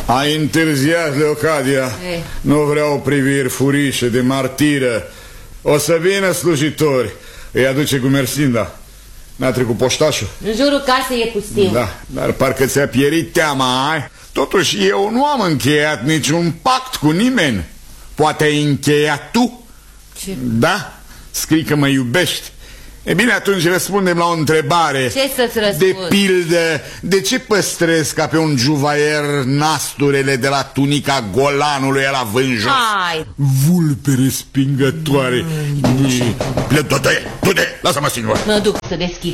Ai întârziat, Leocadia. Nu vreau priviri furișe de martiră. O să vină slujitori. Îi aduce Gumersinda. N-a trecut poștașul? În jurul casei e pustiu. Da, dar parcă ți-a pierit teama, ai? Totuși eu nu am încheiat niciun pact cu nimeni. Poate ai încheiat tu? Ce? Da? Scrii că mă iubești. E bine, atunci răspundem la o întrebare. Ce să-ți răspund? De pildă, de ce păstrezi ca pe un juvaier nasturele de la tunica golanului ăla vânjos? Hai! Vulpe respingătoare. Du-te, lasă-mă singur. Mă duc să deschid.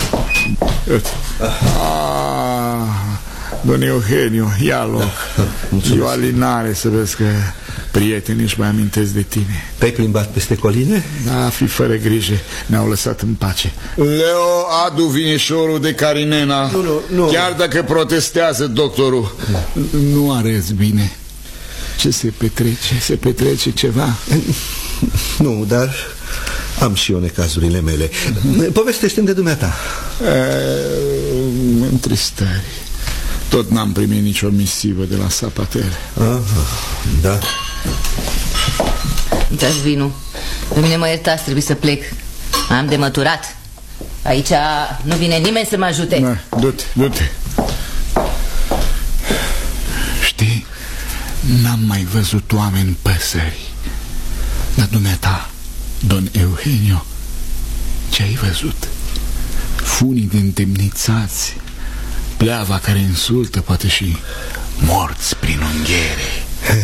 Don Eugenio, ia loc. E o alinare să vezi că prietenii își mai amintesc de tine. Te-ai plimbat peste coline? Da, fi fără grijă, ne-au lăsat în pace. Leo, adu vinișorul de Carinena. Nu. Chiar dacă protestează doctorul. Nu arăți bine. Ce se petrece? Se petrece ceva? Nu, dar am și eu necazurile mele. Povestește-mi de dumneata. Întristări. Tot n-am primit nicio misivă de la Sapater. Da. Dați vinul. Pe mine mă iertați, trebuie să plec. Am de măturat. Aici nu vine nimeni să mă ajute. Da, du-te. Știi, n-am mai văzut oameni păsări. Dar dumneata, Don Eugenio, ce ai văzut? Funii de întemnițați, pleava care insultă, poate și morți prin unghiere.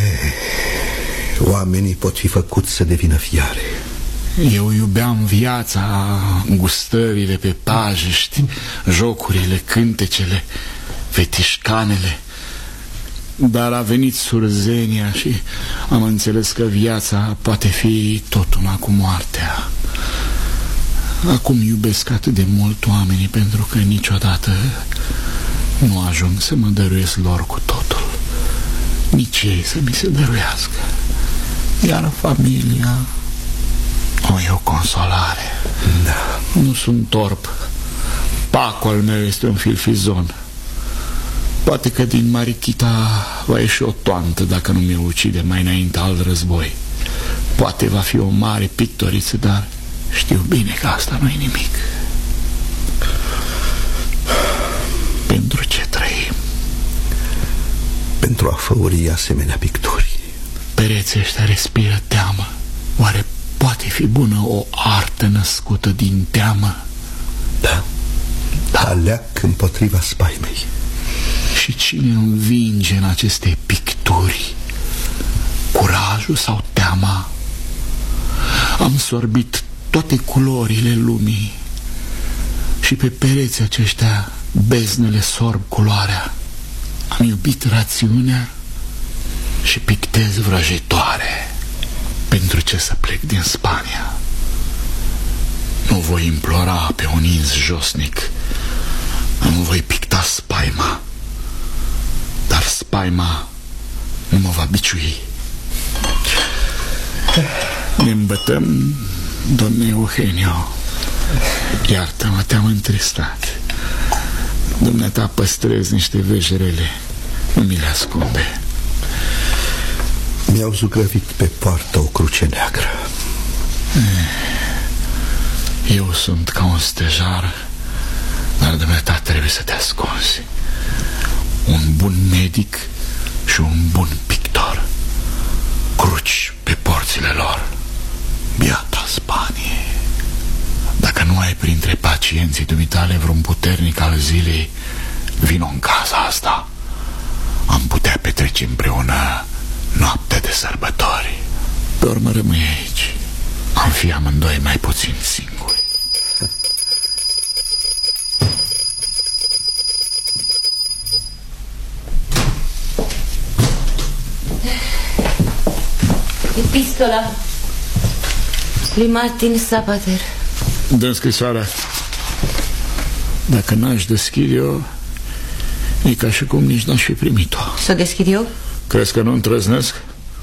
Oamenii pot fi făcuți să devină fiare. Eu iubeam viața, gustările pe pajiști, jocurile, cântecele, fetișcanele. Dar a venit surzenia și am înțeles că viața poate fi tot una cu moartea. Acum iubesc atât de mult oamenii pentru că niciodată nu ajung să mă dăruiesc lor cu totul. Nici ei să mi se dăruiască. Iar familia o e o consolare. Da. Nu sunt orb. Pacul al meu este un filfizon. Poate că din Marichita va ieși o toantă dacă nu mi-o ucide mai înainte al război. Poate va fi o mare pictoriță, dar știu bine că asta nu e nimic. Pentru ce trăim? Pentru a făuri asemenea picturi. Pereții ăștia respiră teamă. Oare poate fi bună o artă născută din teamă? Da. Aleac împotriva spaimei. Și cine învinge în aceste picturi? Curajul sau teama? Am sorbit toate culorile lumii și pe pereții aceștia beznele sorb culoarea. Am iubit rațiunea și pictez vrăjitoare. Pentru ce să plec din Spania? Nu voi implora pe un ins josnic, nu voi picta spaima, dar spaima nu mă va biciui. Ne îmbătăm, Don Eugenio. Iartă-mă, te-am întristat. Dumneata păstrezi niște vejerele, nu mi le ascunde. Mi-au zugrăvit pe poartă o cruce neagră. Eu sunt ca un stejar, dar dumneata trebuie să te ascunzi. Un bun medic și un bun pictor. Cruci pe porțile lor. Biata Spanie. Dacă nu ai printre pacienții dumitale vreun puternic al zilei, vino în casa asta. Am putea petrece împreună noapte de sărbători. Pe urmă rămâi aici. Am fi amândoi mai puțin singuri. Epistola lui Martin Sapater. Dă-mi scrisoarea. Dacă n-aș deschide eu, e ca și cum nici n-aș fi primit-o. Să deschid eu? Crezi că nu îndrăznesc?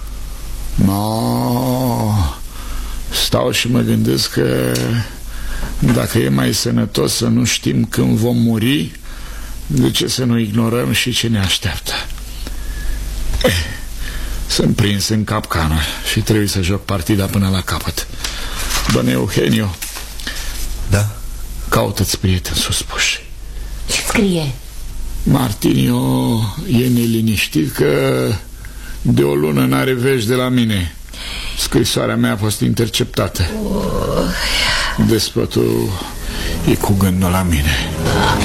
No. Stau și mă gândesc că dacă e mai sănătos să nu știm când vom muri, de ce să nu ignorăm și ce ne așteaptă? Sunt prins în capcană și trebuie să joc partida până la capăt. Don Eugenio. Da? Caută-ți prieteni suspuși. Ce scrie? Martinio e neliniștit că de o lună n-are vești de la mine. Scrisoarea mea a fost interceptată. Despotul e cu gândul la mine.